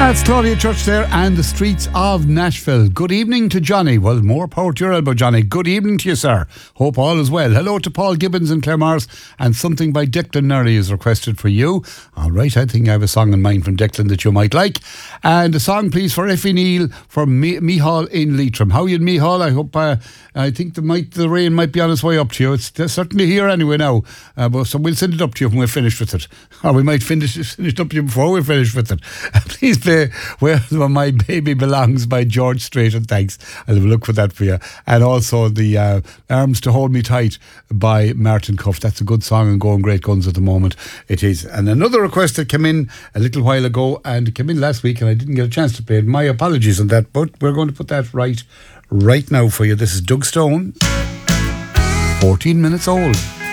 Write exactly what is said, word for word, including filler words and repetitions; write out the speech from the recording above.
That's Claudia Church there and the streets of Nashville. Good evening to Johnny. Well, more power to your elbow, Johnny. Good evening to you, sir. Hope all is well. Hello to Paul Gibbons and Claremars, and something by Declan Nurry is requested for you. All right, I think I have a song in mind from Declan that you might like. And a song, please, for Effie Neal from Mi- Mihal in Leitrim. How are you, Mihal? I hope, uh, I think the, might, the rain might be on its way up to you. It's certainly here anyway now. Uh, but so we'll send it up to you when we're finished with it. Or we might finish, finish it up to you before we're finished with it. Please play Where My Baby Belongs by George Strait, and thanks. I'll have a look for that for you. And also the uh, Arms to Hold Me Tight by Martin Cuff. That's a good song and going great guns at the moment. It is. And another request that came in a little while ago and came in last week and I didn't get a chance to play it. My apologies on that, but we're going to put that right right now for you. This is Doug Stone, fourteen minutes old.